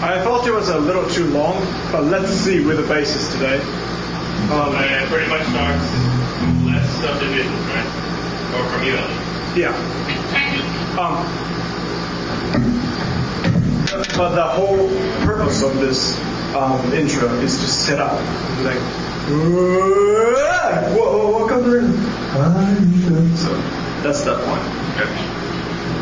I thought it was a little too long, but let's see where the base is today. It pretty much starts less subdivisions, right? Or from you, at least. Yeah. But the whole purpose of this intro is to set up. Like, welcome in. So that's that point. Okay.